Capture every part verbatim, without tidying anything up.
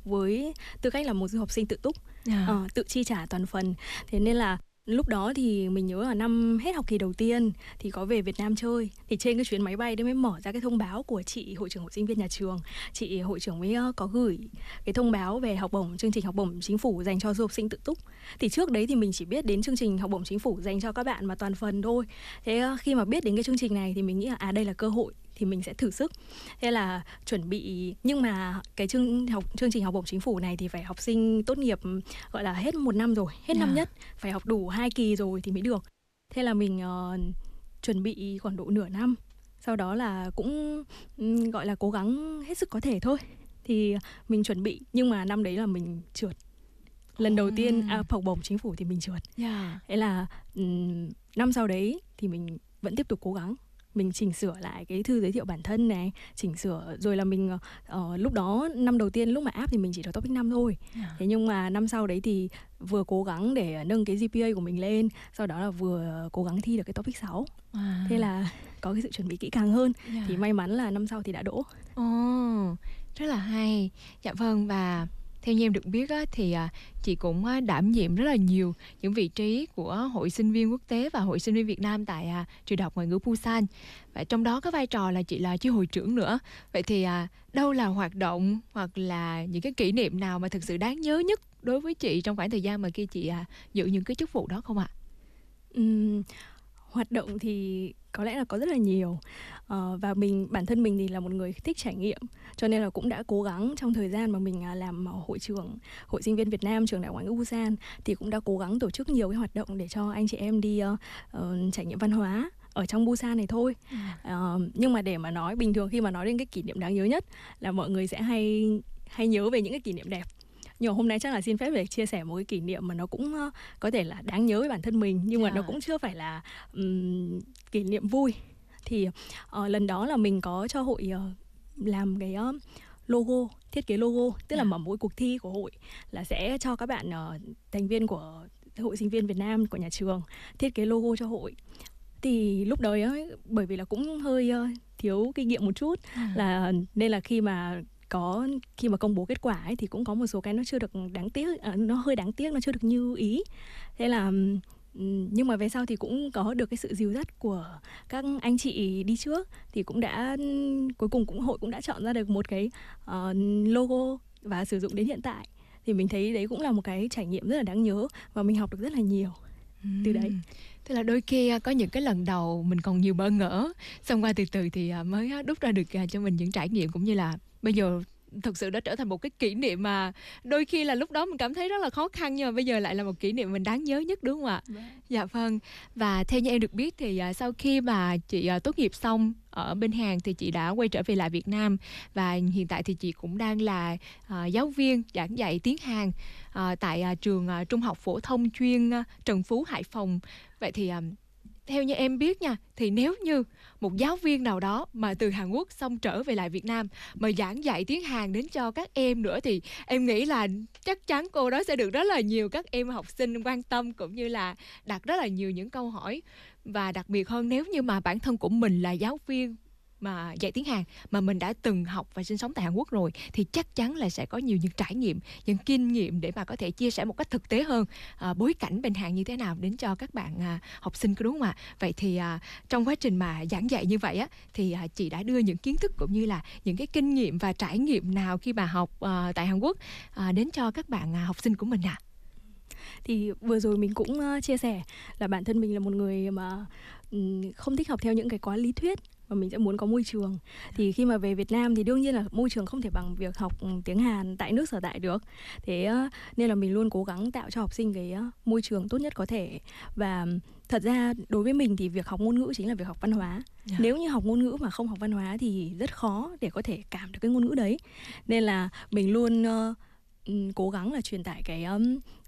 với tư cách là một du học sinh tự túc, À. ờ, tự chi trả toàn phần. Thế nên là lúc đó thì mình nhớ là năm hết học kỳ đầu tiên thì có về Việt Nam chơi. Thì trên cái chuyến máy bay đấy mới mở ra cái thông báo của chị hội trưởng hội sinh viên nhà trường. Chị hội trưởng mới uh, có gửi cái thông báo về học bổng, chương trình học bổng chính phủ dành cho du học sinh tự túc. Thì trước đấy thì mình chỉ biết đến chương trình học bổng chính phủ dành cho các bạn mà toàn phần thôi. Thế uh, khi mà biết đến cái chương trình này thì mình nghĩ là à đây là cơ hội thì mình sẽ thử sức. Thế là chuẩn bị, nhưng mà cái chương học chương trình học bổng chính phủ này thì phải học sinh tốt nghiệp gọi là hết một năm rồi, hết Yeah. năm nhất, phải học đủ hai kỳ rồi thì mới được. Thế là mình uh, chuẩn bị khoảng độ nửa năm. Sau đó là cũng um, gọi là cố gắng hết sức có thể thôi. Thì mình chuẩn bị, nhưng mà năm đấy là mình trượt. Lần đầu tiên à, học bổng chính phủ thì mình trượt. Yeah. Thế là um, năm sau đấy thì mình vẫn tiếp tục cố gắng. Mình chỉnh sửa lại cái thư giới thiệu bản thân này, chỉnh sửa rồi là mình uh, lúc đó năm đầu tiên lúc mà áp thì mình chỉ được topic năm thôi. Yeah. Thế nhưng mà năm sau đấy thì vừa cố gắng để nâng cái giê pê a của mình lên, sau đó là vừa cố gắng thi được cái topic sáu. À. Thế là có cái sự chuẩn bị kỹ càng hơn. Yeah. Thì may mắn là năm sau thì đã đỗ. Ồ, oh, rất là hay. Dạ vâng, và theo như em được biết á, thì à, chị cũng à, đảm nhiệm rất là nhiều những vị trí của Hội Sinh viên Quốc tế và Hội Sinh viên Việt Nam tại à, Trường Đại học Ngoại ngữ Busan. Và trong đó có vai trò là chị là chi hội trưởng nữa. Vậy thì à, đâu là hoạt động hoặc là những cái kỷ niệm nào mà thực sự đáng nhớ nhất đối với chị trong khoảng thời gian mà khi chị à, giữ những cái chức vụ đó không ạ? Uhm, hoạt động thì có lẽ là có rất là nhiều, uh, và mình bản thân mình thì là một người thích trải nghiệm, cho nên là cũng đã cố gắng trong thời gian mà mình uh, làm hội trưởng Hội Sinh viên Việt Nam Trường Đại học Ngoại ngữ Busan thì cũng đã cố gắng tổ chức nhiều cái hoạt động để cho anh chị em đi uh, uh, trải nghiệm văn hóa ở trong Busan này thôi. Uh, nhưng mà để mà nói bình thường khi mà nói đến cái kỷ niệm đáng nhớ nhất là mọi người sẽ hay hay nhớ về những cái kỷ niệm đẹp. Nhưng mà hôm nay chắc là xin phép để chia sẻ một cái kỷ niệm mà nó cũng uh, có thể là đáng nhớ với bản thân mình, nhưng yeah. mà nó cũng chưa phải là um, kỷ niệm vui. Thì uh, lần đó là mình có cho hội uh, làm cái uh, logo, thiết kế logo, tức yeah. là mở một cuộc thi của hội là sẽ cho các bạn uh, thành viên của Hội Sinh viên Việt Nam của nhà trường thiết kế logo cho hội. Thì lúc đấy ấy, bởi vì là cũng hơi uh, thiếu kinh nghiệm một chút, à. là nên là khi mà có khi mà công bố kết quả ấy, thì cũng có một số cái nó chưa được đáng tiếc, à, nó hơi đáng tiếc, nó chưa được như ý. Thế là nhưng mà về sau thì cũng có được cái sự dìu dắt của các anh chị đi trước, thì cũng đã cuối cùng cũng hội cũng đã chọn ra được một cái uh, logo và sử dụng đến hiện tại. Thì mình thấy đấy cũng là một cái trải nghiệm rất là đáng nhớ và mình học được rất là nhiều uhm. từ đấy. Tức là đôi khi có những cái lần đầu mình còn nhiều bỡ ngỡ, xong qua từ từ thì mới đúc ra được cho mình những trải nghiệm, cũng như là bây giờ thực sự đã trở thành một cái kỷ niệm mà đôi khi là lúc đó mình cảm thấy rất là khó khăn, nhưng mà bây giờ lại là một kỷ niệm mình đáng nhớ nhất, đúng không ạ? Vâng. Dạ vâng. Và theo như em được biết thì sau khi mà chị tốt nghiệp xong ở bên Hàn thì chị đã quay trở về lại Việt Nam, và hiện tại thì chị cũng đang là uh, giáo viên giảng dạy tiếng Hàn uh, tại uh, trường uh, Trung học phổ thông chuyên uh, Trần Phú, Hải Phòng. Vậy thì uh, theo như em biết nha, thì nếu như một giáo viên nào đó mà từ Hàn Quốc xong trở về lại Việt Nam mà giảng dạy tiếng Hàn đến cho các em nữa, thì em nghĩ là chắc chắn cô đó sẽ được rất là nhiều các em học sinh quan tâm, cũng như là đặt rất là nhiều những câu hỏi. Và đặc biệt hơn, nếu như mà bản thân của mình là giáo viên mà dạy tiếng Hàn mà mình đã từng học và sinh sống tại Hàn Quốc rồi, thì chắc chắn là sẽ có nhiều những trải nghiệm, những kinh nghiệm để mà có thể chia sẻ một cách thực tế hơn à, bối cảnh bên Hàn như thế nào đến cho các bạn à, học sinh, đúng không ạ? Vậy thì à, trong quá trình mà giảng dạy như vậy á, thì à, chị đã đưa những kiến thức cũng như là những cái kinh nghiệm và trải nghiệm nào khi mà học à, tại Hàn Quốc à, đến cho các bạn à, học sinh của mình ạ? À? Thì vừa rồi mình cũng uh, chia sẻ là bản thân mình là một người mà um, không thích học theo những cái quá lý thuyết, và mình sẽ muốn có môi trường. Thì khi mà về Việt Nam thì đương nhiên là môi trường không thể bằng việc học tiếng Hàn tại nước sở tại được. Thế uh, nên là mình luôn cố gắng tạo cho học sinh cái uh, môi trường tốt nhất có thể. Và thật ra đối với mình thì việc học ngôn ngữ chính là việc học văn hóa. Yeah. Nếu như học ngôn ngữ mà không học văn hóa thì rất khó để có thể cảm được cái ngôn ngữ đấy. Nên là mình luôn uh, cố gắng là truyền tải cái um,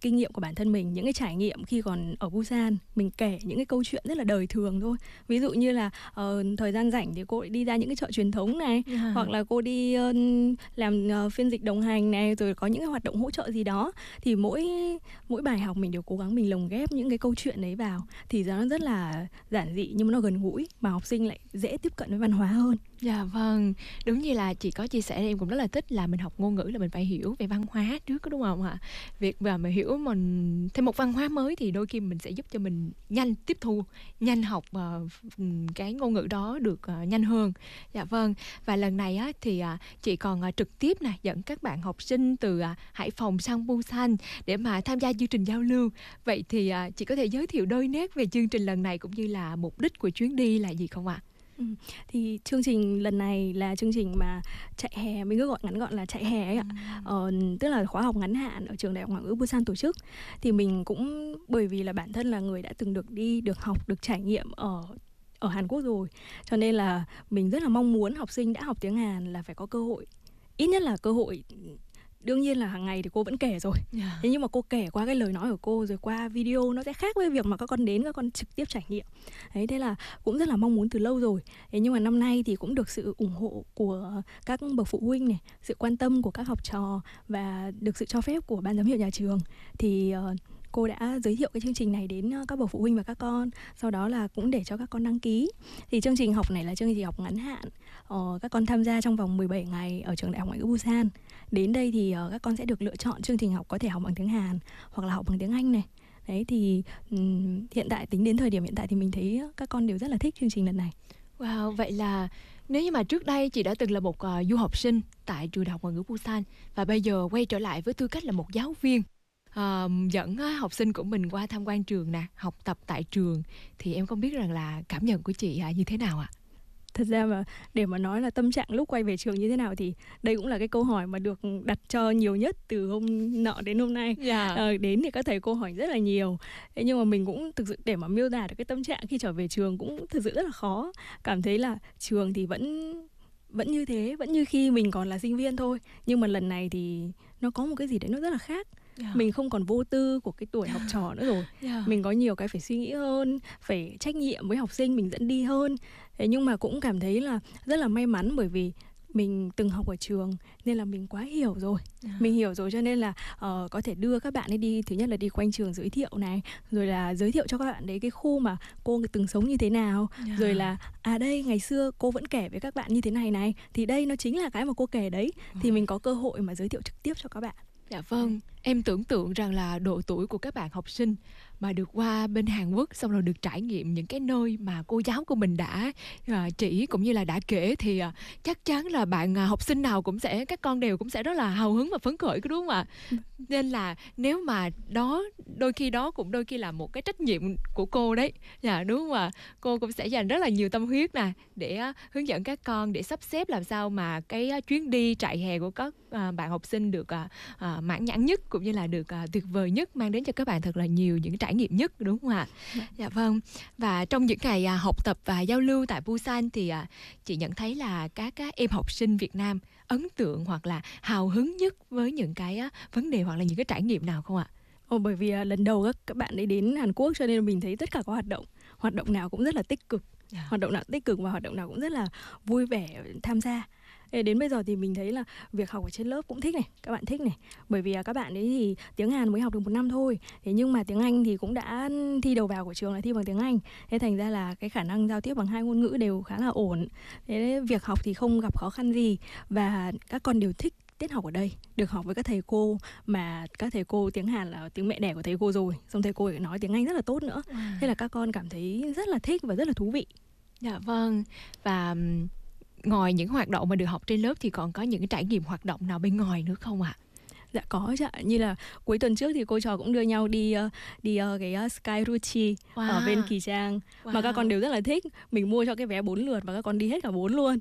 kinh nghiệm của bản thân mình, những cái trải nghiệm khi còn ở Busan. Mình kể những cái câu chuyện rất là đời thường thôi. Ví dụ như là uh, thời gian rảnh thì cô lại đi ra những cái chợ truyền thống này, Yeah. hoặc là cô đi uh, làm uh, phiên dịch đồng hành này, rồi có những cái hoạt động hỗ trợ gì đó. Thì mỗi mỗi bài học mình đều cố gắng mình lồng ghép những cái câu chuyện đấy vào. Thì nó rất là giản dị nhưng mà nó gần gũi, mà học sinh lại dễ tiếp cận với văn hóa hơn. Dạ vâng, đúng như là chị có chia sẻ, em cũng rất là thích là mình học ngôn ngữ là mình phải hiểu về văn hóa trước, có đúng không ạ? Việc mà mình hiểu mình thêm một văn hóa mới thì đôi khi mình sẽ giúp cho mình nhanh tiếp thu, nhanh học uh, cái ngôn ngữ đó được uh, nhanh hơn. Dạ vâng, và lần này á, thì uh, chị còn uh, trực tiếp nè dẫn các bạn học sinh từ uh, Hải Phòng sang Busan để mà tham gia chương trình giao lưu. Vậy thì uh, chị có thể giới thiệu đôi nét về chương trình lần này cũng như là mục đích của chuyến đi là gì không ạ? Ừ. Thì chương trình lần này là chương trình mà chạy hè, mình cứ gọi ngắn gọn là chạy hè ấy ạ. Ờ, tức là khóa học ngắn hạn ở trường Đại học Ngoại ngữ Busan tổ chức. Thì mình cũng bởi vì là bản thân là người đã từng được đi, được học, được trải nghiệm ở ở Hàn Quốc rồi, cho nên là mình rất là mong muốn học sinh đã học tiếng Hàn là phải có cơ hội, ít nhất là cơ hội. Đương nhiên là hàng ngày thì cô vẫn kể rồi. Yeah. Thế nhưng mà cô kể qua cái lời nói của cô rồi qua video nó sẽ khác với việc mà các con đến, các con trực tiếp trải nghiệm. Đấy, thế là cũng rất là mong muốn từ lâu rồi. Thế nhưng mà năm nay thì cũng được sự ủng hộ của các bậc phụ huynh này, sự quan tâm của các học trò và được sự cho phép của ban giám hiệu nhà trường. Thì uh, cô đã giới thiệu cái chương trình này đến các bậc phụ huynh và các con. Sau đó là cũng để cho các con đăng ký. Thì chương trình học này là chương trình học ngắn hạn. Ờ, các con tham gia trong vòng mười bảy ngày ở trường Đại học Ngoại ngữ Busan. Đến đây thì uh, các con sẽ được lựa chọn chương trình học có thể học bằng tiếng Hàn hoặc là học bằng tiếng Anh này. Đấy thì um, hiện tại tính đến thời điểm hiện tại thì mình thấy các con đều rất là thích chương trình lần này. Wow, vậy là nếu như mà trước đây chị đã từng là một uh, du học sinh tại trường Đại học Ngoại ngữ Busan và bây giờ quay trở lại với tư cách là một giáo viên, uh, dẫn uh, học sinh của mình qua tham quan trường nè, học tập tại trường, thì em không biết rằng là cảm nhận của chị uh, như thế nào ạ? Thật ra mà để mà nói là tâm trạng lúc quay về trường như thế nào thì đây cũng là cái câu hỏi mà được đặt cho nhiều nhất từ hôm nọ đến hôm nay. Yeah. À, đến thì các thầy cô hỏi rất là nhiều. Thế nhưng mà mình cũng thực sự để mà miêu tả được cái tâm trạng khi trở về trường cũng thực sự rất là khó. Cảm thấy là trường thì vẫn vẫn như thế, vẫn như khi mình còn là sinh viên thôi. Nhưng mà lần này thì nó có một cái gì đấy nó rất là khác. Yeah. Mình không còn vô tư của cái tuổi học trò nữa rồi. Yeah. Mình có nhiều cái phải suy nghĩ hơn, phải trách nhiệm với học sinh, mình dẫn đi hơn. Thế nhưng mà cũng cảm thấy là rất là may mắn bởi vì mình từng học ở trường nên là mình quá hiểu rồi. Yeah. Mình hiểu rồi cho nên là uh, có thể đưa các bạn ấy đi, thứ nhất là đi quanh trường giới thiệu này, rồi là giới thiệu cho các bạn đấy cái khu mà cô từng sống như thế nào. Yeah. Rồi là à đây ngày xưa cô vẫn kể với các bạn như thế này này, thì đây nó chính là cái mà cô kể đấy. Uh. Thì mình có cơ hội mà giới thiệu trực tiếp cho các bạn. Dạ vâng, em tưởng tượng rằng là độ tuổi của các bạn học sinh mà được qua bên Hàn Quốc xong rồi được trải nghiệm những cái nơi mà cô giáo của mình đã uh, chỉ cũng như là đã kể thì uh, chắc chắn là bạn uh, học sinh nào cũng sẽ, các con đều cũng sẽ rất là hào hứng và phấn khởi, có đúng không ạ? Nên là nếu mà đó đôi khi đó cũng đôi khi là một cái trách nhiệm của cô đấy, dạ đúng không ạ? Cô cũng sẽ dành rất là nhiều tâm huyết nè để uh, hướng dẫn các con, để sắp xếp làm sao mà cái uh, chuyến đi trại hè của các uh, bạn học sinh được uh, uh, mãn nhãn nhất cũng như là được uh, tuyệt vời nhất, mang đến cho các bạn thật là nhiều những trải nghiệm nhất, đúng không ạ? Dạ. Dạ vâng. Và trong những ngày uh, học tập và giao lưu tại Busan thì uh, chị nhận thấy là các, các em học sinh Việt Nam ấn tượng hoặc là hào hứng nhất với những cái uh, vấn đề hoặc là những cái trải nghiệm nào không ạ? Ồ, bởi vì uh, lần đầu các, các bạn ấy đến Hàn Quốc cho nên mình thấy tất cả các hoạt động hoạt động nào cũng rất là tích cực. Yeah. Hoạt động nào tích cực và hoạt động nào cũng rất là vui vẻ tham gia. Đến bây giờ thì mình thấy là việc học ở trên lớp cũng thích này, các bạn thích này. Bởi vì các bạn ấy thì tiếng Hàn mới học được một năm thôi. Thế nhưng mà tiếng Anh thì cũng đã thi đầu vào của trường là thi bằng tiếng Anh. Thế thành ra là cái khả năng giao tiếp bằng hai ngôn ngữ đều khá là ổn. Thế việc học thì không gặp khó khăn gì. Và các con đều thích tiết học ở đây, được học với các thầy cô mà các thầy cô tiếng Hàn là tiếng mẹ đẻ của thầy cô rồi, xong thầy cô nói tiếng Anh rất là tốt nữa. À. Thế là các con cảm thấy rất là thích và rất là thú vị. Dạ vâng. Và ngoài những hoạt động mà được học trên lớp thì còn có những cái trải nghiệm hoạt động nào bên ngoài nữa không ạ? Dạ có chứ ạ. Như là cuối tuần trước thì cô trò cũng đưa nhau đi uh, đi uh, cái uh, Sky Ruchi wow. ở bên Kỳ Trang. Wow. Mà các con đều rất là thích. Mình mua cho cái vé bốn lượt và các con đi hết cả bốn luôn.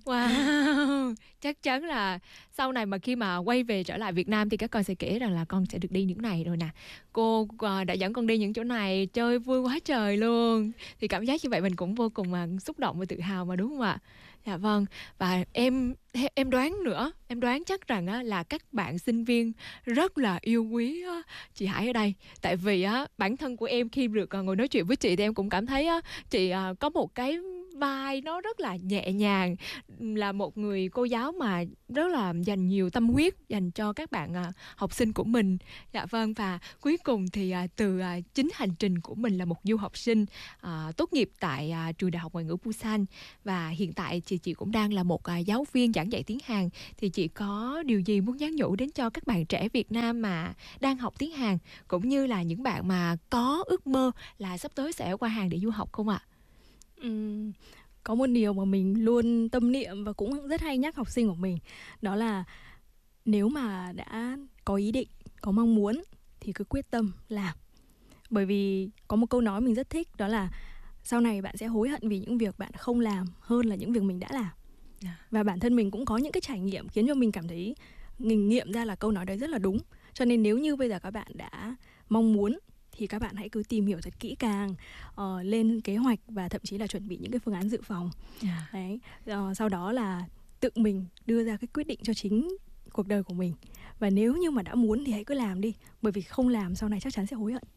Wow. Chắc chắn là sau này mà khi mà quay về trở lại Việt Nam thì các con sẽ kể rằng là con sẽ được đi những này rồi nè. Cô uh, đã dẫn con đi những chỗ này, chơi vui quá trời luôn. Thì cảm giác như vậy mình cũng vô cùng uh, xúc động và tự hào mà, đúng không ạ? Dạ vâng, và em em đoán nữa, em đoán chắc rằng á, là các bạn sinh viên rất là yêu quý á, chị Hải ở đây. Tại vì á, bản thân của em khi được à, ngồi nói chuyện với chị thì em cũng cảm thấy á, chị à, có một cái vai nó rất là nhẹ nhàng, là một người cô giáo mà rất là dành nhiều tâm huyết dành cho các bạn à, học sinh của mình. Dạ vâng, và cuối cùng thì à, từ à, chính hành trình của mình là một du học sinh à, tốt nghiệp tại à, trường Đại học Ngoại ngữ Busan, và hiện tại chị chị cũng đang là một à, giáo viên giảng dạy tiếng Hàn. Thì chị có điều gì muốn nhắn nhủ đến cho các bạn trẻ Việt Nam mà đang học tiếng Hàn, cũng như là những bạn mà có ước mơ là sắp tới sẽ qua Hàn để du học không ạ? Ừm, có một điều mà mình luôn tâm niệm và cũng rất hay nhắc học sinh của mình, đó là nếu mà đã có ý định, có mong muốn thì cứ quyết tâm làm. Bởi vì có một câu nói mình rất thích, đó là sau này bạn sẽ hối hận vì những việc bạn không làm hơn là những việc mình đã làm. Và bản thân mình cũng có những cái trải nghiệm khiến cho mình cảm thấy mình nghiệm ra là câu nói đấy rất là đúng. Cho nên nếu như bây giờ các bạn đã mong muốn thì các bạn hãy cứ tìm hiểu thật kỹ càng, uh, lên kế hoạch và thậm chí là chuẩn bị những cái phương án dự phòng. Yeah. Đấy. Uh, sau đó là tự mình đưa ra cái quyết định cho chính cuộc đời của mình. Và nếu như mà đã muốn thì hãy cứ làm đi, bởi vì không làm sau này chắc chắn sẽ hối hận.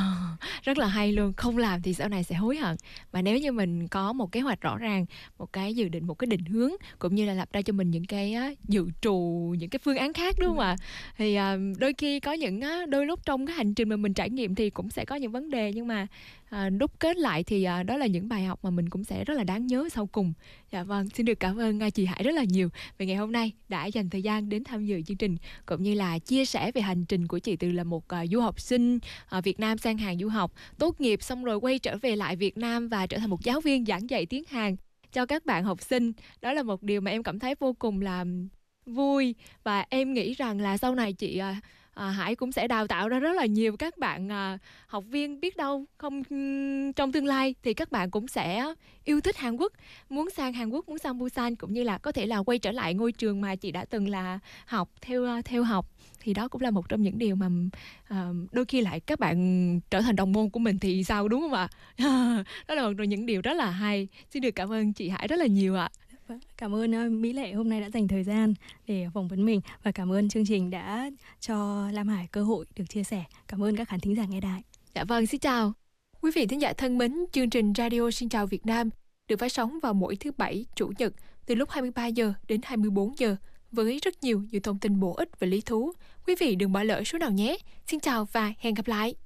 Rất là hay luôn, không làm thì sau này sẽ hối hận. Và nếu như mình có một kế hoạch rõ ràng, một cái dự định, một cái định hướng, cũng như là lập ra cho mình những cái á, dự trù, những cái phương án khác, đúng không ạ? Thì à, đôi khi có những á, đôi lúc trong cái hành trình mà mình trải nghiệm thì cũng sẽ có những vấn đề, nhưng mà à, đúc kết lại thì à, đó là những bài học mà mình cũng sẽ rất là đáng nhớ sau cùng. Dạ vâng, xin được cảm ơn à, chị Hải rất là nhiều về ngày hôm nay đã dành thời gian đến tham dự chương trình, cũng như là chia sẻ về hành trình của chị từ là một à, du học sinh à, Việt Nam sang Hàn du học, tốt nghiệp xong rồi quay trở về lại Việt Nam và trở thành một giáo viên giảng dạy tiếng Hàn cho các bạn học sinh. Đó là một điều mà em cảm thấy vô cùng là vui, và em nghĩ rằng là sau này chị à, à, Hải cũng sẽ đào tạo ra rất là nhiều các bạn à, học viên, biết đâu không trong tương lai thì các bạn cũng sẽ yêu thích Hàn Quốc, muốn sang Hàn Quốc, muốn sang Busan, cũng như là có thể là quay trở lại ngôi trường mà chị đã từng là học theo theo học. Thì đó cũng là một trong những điều mà uh, đôi khi lại các bạn trở thành đồng môn của mình thì sao, đúng không ạ? Đó là một trong những điều rất là hay. Xin được cảm ơn chị Hải rất là nhiều ạ. Cảm ơn uh, Mỹ Lệ hôm nay đã dành thời gian để phỏng vấn mình, và cảm ơn chương trình đã cho Lam Hải cơ hội được chia sẻ. Cảm ơn các khán thính giả nghe đài. Dạ vâng, xin chào. Quý vị thính giả thân mến, chương trình Radio Xin Chào Việt Nam được phát sóng vào mỗi thứ Bảy, Chủ nhật từ lúc hai mươi ba giờ đến hai mươi bốn giờ với rất nhiều những thông tin bổ ích và lý thú. Quý vị đừng bỏ lỡ số nào nhé. Xin chào và hẹn gặp lại.